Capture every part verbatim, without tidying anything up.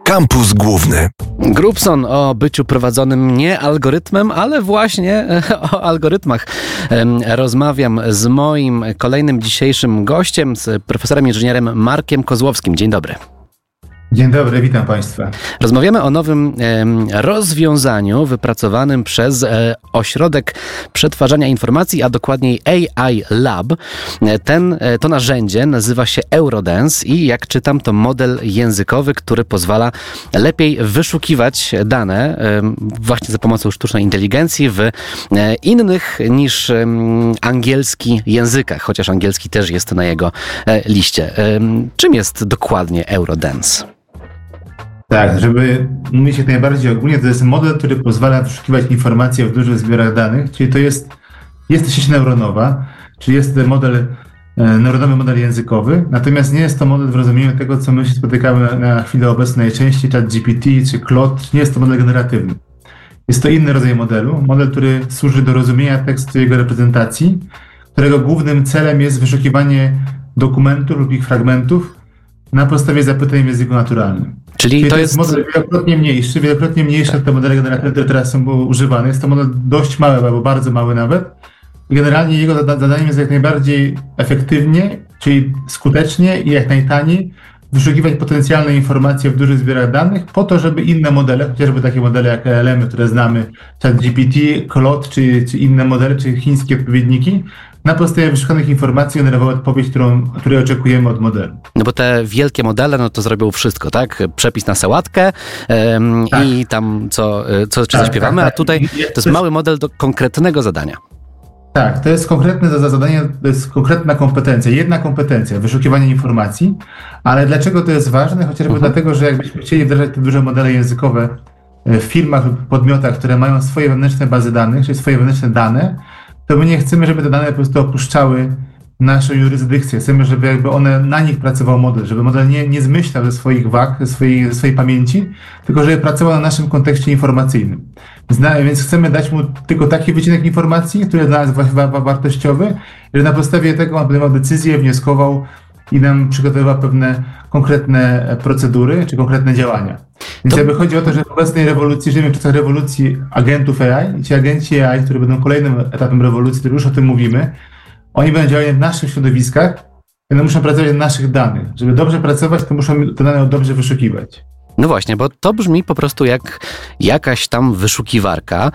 Kampus Główny. Grubson o byciu prowadzonym nie algorytmem, ale właśnie o algorytmach. Rozmawiam z moim kolejnym dzisiejszym gościem, z profesorem inżynierem Markiem Kozłowskim. Dzień dobry. Dzień dobry, witam Państwa. Rozmawiamy o nowym e, rozwiązaniu wypracowanym przez e, Ośrodek Przetwarzania Informacji, a dokładniej A I Lab. Ten, e, to narzędzie nazywa się Eurodance i jak czytam, to model językowy, który pozwala lepiej wyszukiwać dane e, właśnie za pomocą sztucznej inteligencji w e, innych niż e, angielski językach, chociaż angielski też jest na jego e, liście. E, czym jest dokładnie Eurodance? Tak, żeby mówić jak najbardziej ogólnie, to jest model, który pozwala wyszukiwać informacje w dużych zbiorach danych, czyli to jest, jest to sieć neuronowa, czyli jest to model, neuronowy model językowy, natomiast nie jest to model w rozumieniu tego, co my się spotykamy na chwilę obecną najczęściej, ChatGPT czy Claude, nie jest to model generatywny. Jest to inny rodzaj modelu, model, który służy do rozumienia tekstu i jego reprezentacji, którego głównym celem jest wyszukiwanie dokumentów lub ich fragmentów na podstawie zapytań w języku naturalnym. Czyli, Czyli to, to jest model wielokrotnie mniejszy, wielokrotnie mniejszy tak. od te modele generatywne, które teraz są używane. Jest to model dość mały, albo bardzo mały nawet. I generalnie jego zadaniem jest jak najbardziej efektywnie, czyli skutecznie i jak najtaniej wyszukiwać potencjalne informacje w dużych zbiorach danych po to, żeby inne modele, chociażby takie modele jak L M, które znamy, ChatGPT, Claude czy, czy inne modele, czy chińskie odpowiedniki, na podstawie wyszukanych informacji generowały odpowiedź, którą, której oczekujemy od modelu. No bo te wielkie modele, no to zrobią wszystko, tak? Przepis na sałatkę ym, tak. i tam co, co czy tak, zaśpiewamy, tak, tak. a tutaj to jest mały model do konkretnego zadania. Tak, to jest konkretne zadanie, to jest konkretna kompetencja, jedna kompetencja, wyszukiwanie informacji, ale dlaczego to jest ważne? Chociażby uh-huh. dlatego, że jakbyśmy chcieli wdrażać te duże modele językowe w firmach lub podmiotach, które mają swoje wewnętrzne bazy danych, czyli swoje wewnętrzne dane, to my nie chcemy, żeby te dane po prostu opuszczały naszą jurysdykcję. Chcemy, żeby jakby one na nich pracował model, żeby model nie, nie zmyślał ze swoich wag, ze swojej, ze swojej pamięci, tylko żeby pracował na naszym kontekście informacyjnym. Więc chcemy dać mu tylko taki wycinek informacji, który dla nas jest wartościowy, że na podstawie tego on podejmował decyzję, wnioskował i nam przygotowywał pewne konkretne procedury czy konkretne działania. Więc to... jakby chodzi o to, że w obecnej rewolucji, żyjemy w czasach rewolucji agentów A I i ci agenci A I, które będą kolejnym etapem rewolucji, który już o tym mówimy, oni będą działali w naszych środowiskach, one muszą pracować na naszych danych. Żeby dobrze pracować, to muszą te dane dobrze wyszukiwać. No właśnie, bo to brzmi po prostu jak jakaś tam wyszukiwarka.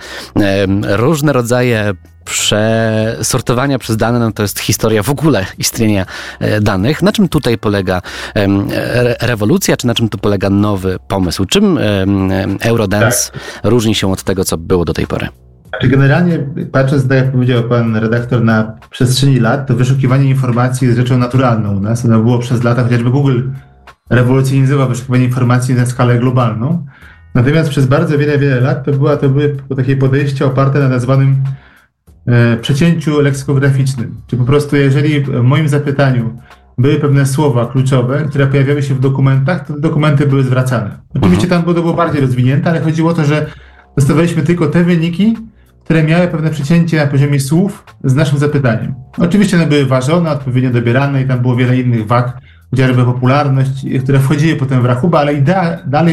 Różne rodzaje przesortowania przez dane, no to jest historia w ogóle istnienia danych. Na czym tutaj polega rewolucja, czy na czym tu polega nowy pomysł? Czym Eurodance tak. różni się od tego, co było do tej pory? Generalnie, patrząc, tak jak powiedział pan redaktor, na przestrzeni lat, to wyszukiwanie informacji jest rzeczą naturalną u nas. Ono było przez lata, chociażby Google rewolucjonizował wyszukiwanie informacji na skalę globalną. Natomiast przez bardzo wiele, wiele lat to, była, to były takie podejście oparte na tak zwanym e, przecięciu leksykograficznym. Czy po prostu jeżeli w moim zapytaniu były pewne słowa kluczowe, które pojawiały się w dokumentach, to te dokumenty były zwracane. Oczywiście tam było, to było bardziej rozwinięte, ale chodziło o to, że dostawaliśmy tylko te wyniki, które miały pewne przecięcie na poziomie słów z naszym zapytaniem. Oczywiście one były ważone, odpowiednio dobierane i tam było wiele innych wag, chociażby popularność, które wchodziły potem w rachubę, ale idea dalej